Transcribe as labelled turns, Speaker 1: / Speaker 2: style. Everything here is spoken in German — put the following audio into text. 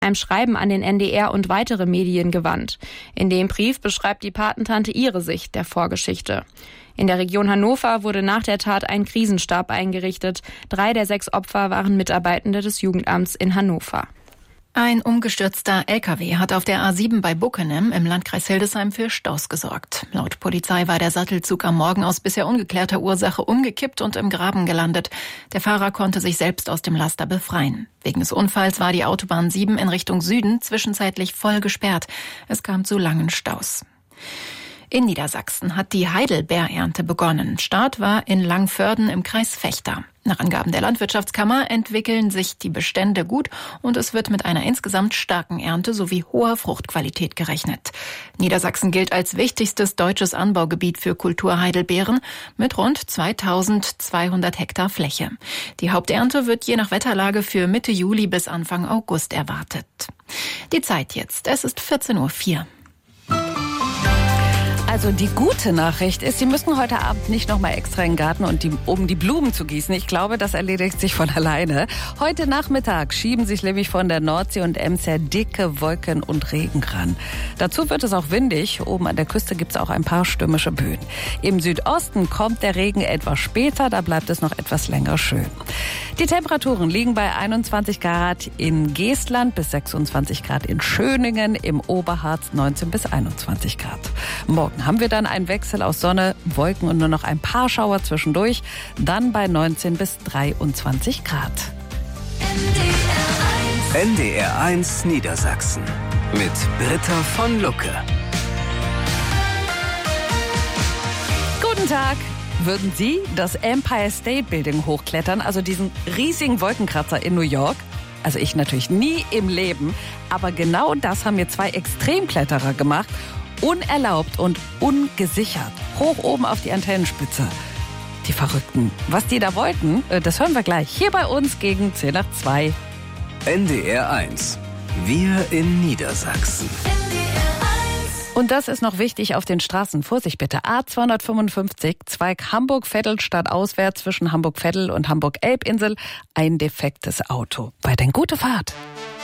Speaker 1: einem Schreiben an den NDR und weitere Medien gewandt. In dem Brief beschreibt die Patentante ihre Sicht der Vorgeschichte. In der Region Hannover wurde nach der Tat ein Krisenstab eingerichtet. 3 der 6 Opfer waren Mitarbeitende des Jugendamts in Hannover.
Speaker 2: Ein umgestürzter LKW hat auf der A7 bei Bockenem im Landkreis Hildesheim für Staus gesorgt. Laut Polizei war der Sattelzug am Morgen aus bisher ungeklärter Ursache umgekippt und im Graben gelandet. Der Fahrer konnte sich selbst aus dem Laster befreien. Wegen des Unfalls war die Autobahn 7 in Richtung Süden zwischenzeitlich voll gesperrt. Es kam zu langen Staus. In Niedersachsen hat die Heidelbeerernte begonnen. Start war in Langförden im Kreis Vechta. Nach Angaben der Landwirtschaftskammer entwickeln sich die Bestände gut und es wird mit einer insgesamt starken Ernte sowie hoher Fruchtqualität gerechnet. Niedersachsen gilt als wichtigstes deutsches Anbaugebiet für Kulturheidelbeeren mit rund 2200 Hektar Fläche. Die Haupternte wird je nach Wetterlage für Mitte Juli bis Anfang August erwartet. Die Zeit jetzt, es ist 14:04 Uhr.
Speaker 3: Also die gute Nachricht ist, Sie müssen heute Abend nicht noch mal extra in den Garten, um die Blumen zu gießen. Ich glaube, das erledigt sich von alleine. Heute Nachmittag schieben sich nämlich von der Nordsee und Ems her dicke Wolken und Regen ran. Dazu wird es auch windig. Oben an der Küste gibt es auch ein paar stürmische Böen. Im Südosten kommt der Regen etwas später, da bleibt es noch etwas länger schön. Die Temperaturen liegen bei 21 Grad in Geestland bis 26 Grad in Schöningen, im Oberharz 19 bis 21 Grad. Morgen haben wir dann einen Wechsel aus Sonne, Wolken und nur noch ein paar Schauer zwischendurch, dann bei 19 bis 23 Grad.
Speaker 4: NDR 1 Niedersachsen mit Britta von Lucke.
Speaker 3: Guten Tag. Würden Sie das Empire State Building hochklettern, also diesen riesigen Wolkenkratzer in New York? Also ich natürlich nie im Leben, aber genau das haben mir 2 Extremkletterer gemacht. Unerlaubt und ungesichert. Hoch oben auf die Antennenspitze. Die Verrückten. Was die da wollten, das hören wir gleich. Hier bei uns gegen 2:10.
Speaker 4: NDR 1. Wir in Niedersachsen.
Speaker 3: Und das ist noch wichtig auf den Straßen. Vorsicht bitte. A255, Zweig Hamburg-Vettelstadt auswärts zwischen Hamburg-Vettel und Hamburg-Elbinsel. Ein defektes Auto. Weiterhin gute Fahrt.